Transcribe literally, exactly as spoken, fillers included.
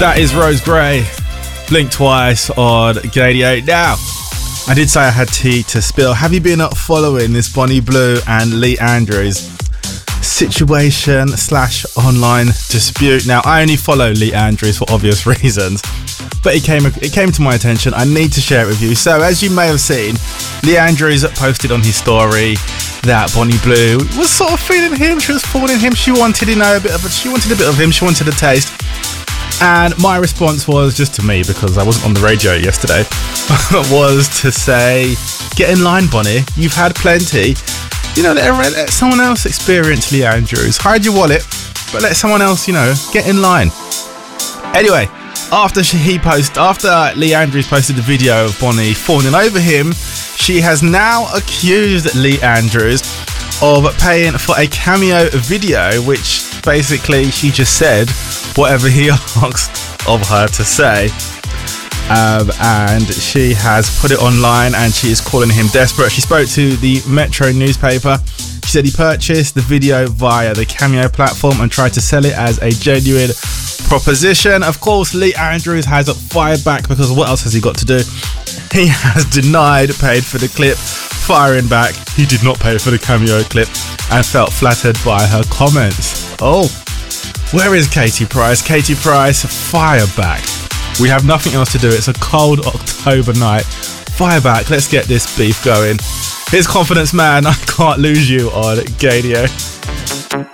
That is Rose Gray, Blink Twice on Gadio. Now, I did say I had tea to spill. Have you been up following this Bonnie Blue and Lee Andrews situation slash online dispute? Now, I only follow Lee Andrews for obvious reasons, but it came it came to my attention. I need to share it with you. So, as you may have seen, Lee Andrews posted on his story that Bonnie Blue was sort of feeling him. She was fawning him. She wanted, you know, a bit of. She wanted a bit of him. She wanted a taste. And my response was, just to me, because I wasn't on the radio yesterday, was to say, get in line, Bonnie. You've had plenty. You know, let, let someone else experience Lee Andrews. Hide your wallet, but let someone else, you know, get in line. Anyway, after she, he post, after Lee Andrews posted the video of Bonnie fawning over him, she has now accused Lee Andrews of paying for a cameo video, which basically she just said whatever he asked of her to say. Um, and she has put it online and she is calling him desperate. She spoke to the Metro newspaper. She said he purchased the video via the Cameo platform and tried to sell it as a genuine proposition. Of course, Lee Andrews has fired back, because what else has he got to do? He has denied paid for the clip, firing back he did not pay for the Cameo clip and felt flattered by her comments. Oh, where is Katie Price? Katie Price, fire back. We have nothing else to do. It's a cold October night. Fire back. Let's get this beef going. Here's Confidence Man. I Can't Lose You on Gadio.